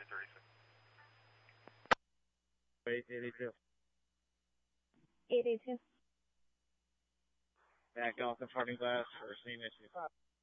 Wait, 82. 882. Back off the parking glass for same issue.